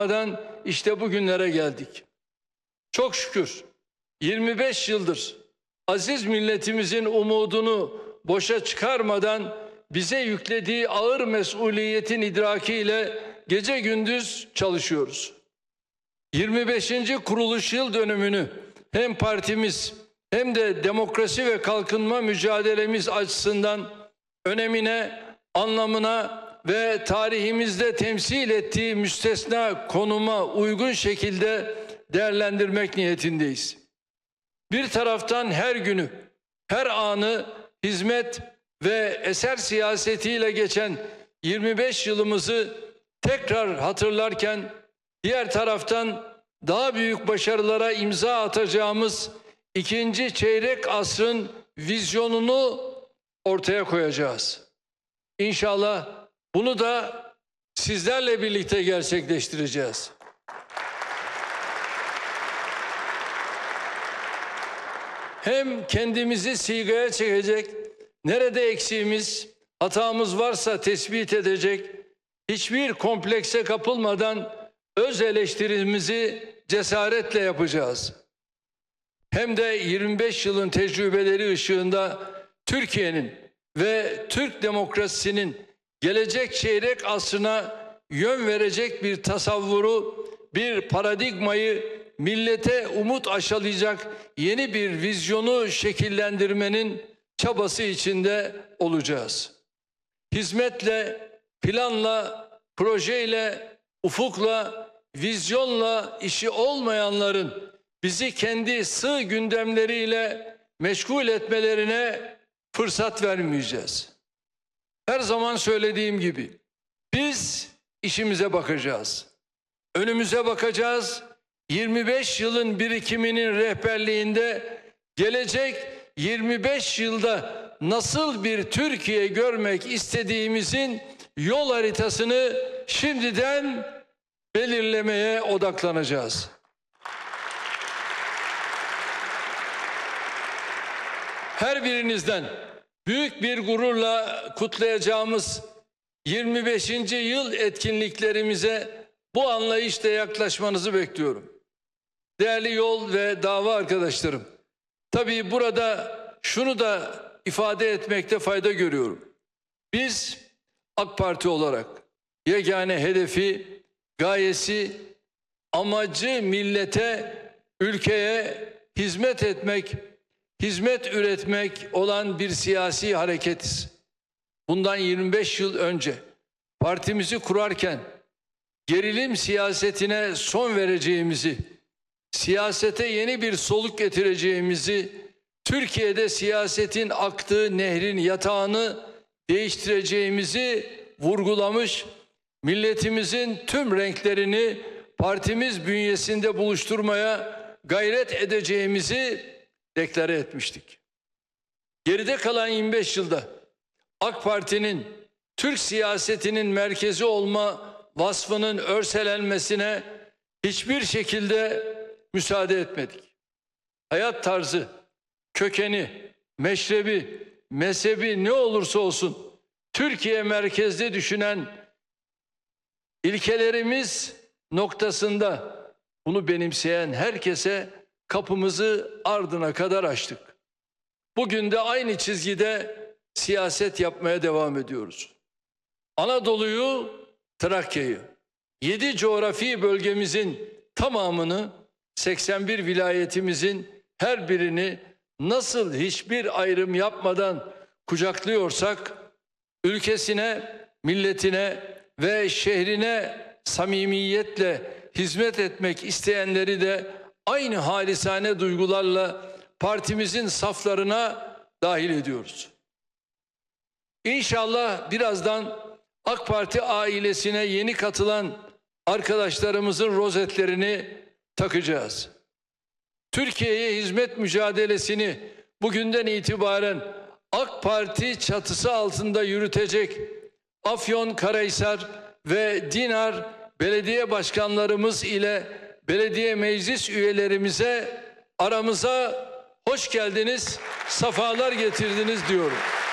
işte bugünlere geldik. Çok şükür 25 yıldır aziz milletimizin umudunu boşa çıkarmadan bize yüklediği ağır mesuliyetin idrakiyle gece gündüz çalışıyoruz. 25. kuruluş yıl dönümünü hem partimiz hem de demokrasi ve kalkınma mücadelemiz açısından önemine, anlamına ve tarihimizde temsil ettiği müstesna konuma uygun şekilde değerlendirmek niyetindeyiz. Bir taraftan her günü, her anı hizmet ve eser siyasetiyle geçen 25 yılımızı tekrar hatırlarken, diğer taraftan daha büyük başarılara imza atacağımız ikinci çeyrek asrın vizyonunu ortaya koyacağız. İnşallah bunu da sizlerle birlikte gerçekleştireceğiz. Hem kendimizi sigaya çekecek, nerede eksiğimiz, hatamız varsa tespit edecek, hiçbir komplekse kapılmadan öz eleştirimizi cesaretle yapacağız. Hem de 25 yılın tecrübeleri ışığında Türkiye'nin ve Türk demokrasisinin gelecek çeyrek asrına yön verecek bir tasavvuru, bir paradigmayı, millete umut aşılayacak yeni bir vizyonu şekillendirmenin çabası içinde olacağız. Hizmetle, planla, projeyle, ufukla, vizyonla işi olmayanların bizi kendi sığ gündemleriyle meşgul etmelerine fırsat vermeyeceğiz. Her zaman söylediğim gibi biz işimize bakacağız. Önümüze bakacağız. 25 yılın birikiminin rehberliğinde gelecek 25 yılda nasıl bir Türkiye görmek istediğimizin yol haritasını şimdiden belirlemeye odaklanacağız. Her birinizden büyük bir gururla kutlayacağımız 25. yıl etkinliklerimize bu anlayışla yaklaşmanızı bekliyorum. Değerli yol ve dava arkadaşlarım, tabii burada şunu da ifade etmekte fayda görüyorum. Biz AK Parti olarak yegane hedefi, gayesi, amacı millete, ülkeye hizmet etmek, hizmet üretmek olan bir siyasi hareketiz. Bundan 25 yıl önce partimizi kurarken gerilim siyasetine son vereceğimizi, siyasete yeni bir soluk getireceğimizi, Türkiye'de siyasetin aktığı nehrin yatağını değiştireceğimizi vurgulamış, milletimizin tüm renklerini partimiz bünyesinde buluşturmaya gayret edeceğimizi deklare etmiştik. Geride kalan 25 yılda AK Parti'nin Türk siyasetinin merkezi olma vasfının örselenmesine hiçbir şekilde müsaade etmedik. Hayat tarzı, kökeni, meşrebi, mezhebi ne olursa olsun Türkiye merkezli düşünen ilkelerimiz noktasında bunu benimseyen herkese kapımızı ardına kadar açtık. Bugün de aynı çizgide siyaset yapmaya devam ediyoruz. Anadolu'yu, Trakya'yı, 7 coğrafi bölgemizin tamamını, 81 vilayetimizin her birini nasıl hiçbir ayrım yapmadan kucaklıyorsak, ülkesine, milletine ve şehrine samimiyetle hizmet etmek isteyenleri de aynı halisane duygularla partimizin saflarına dahil ediyoruz. İnşallah birazdan AK Parti ailesine yeni katılan arkadaşlarımızın rozetlerini takacağız. Türkiye'ye hizmet mücadelesini bugünden itibaren AK Parti çatısı altında yürütecek Afyonkarahisar ve Dinar belediye başkanlarımız ile belediye meclis üyelerimize aramıza hoş geldiniz, sefalar getirdiniz diyorum.